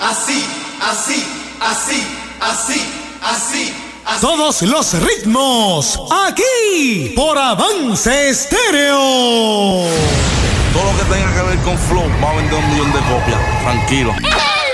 así, así, así, así, así, así. Todos los ritmos, aquí, por Avance Estéreo. Todo lo que tenga que ver con Flow va a vender 1 millón de copias, tranquilo.